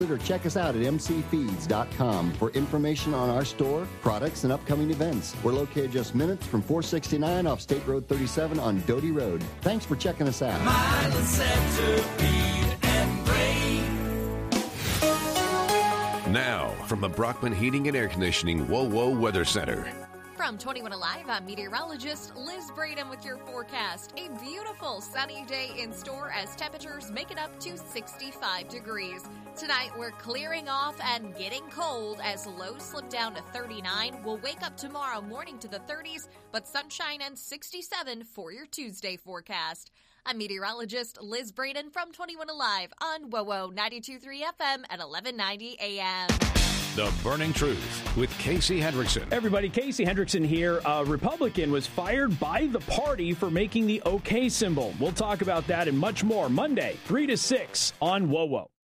Or check us out at mcfeeds.com for information on our store, products, and upcoming events. We're located just minutes from 469 off State Road 37 on Doty Road. Thanks for checking us out. Milan Centipede and Brain. Now, from the Brockman Heating and Air Conditioning WOWO Weather Center. From 21 Alive, I'm meteorologist Liz Braden with your forecast. A beautiful sunny day in store as temperatures make it up to 65 degrees. Tonight, we're clearing off and getting cold as lows slip down to 39. We'll wake up tomorrow morning to the 30s, but sunshine and 67 for your Tuesday forecast. I'm meteorologist Liz Braden from 21 Alive on WOWO 92.3 FM at 1190 AM. The Burning Truth with Casey Hendrickson. Everybody, Casey Hendrickson here. A Republican was fired by the party for making the OK symbol. We'll talk about that and much more Monday, 3 to 6 on WOWO.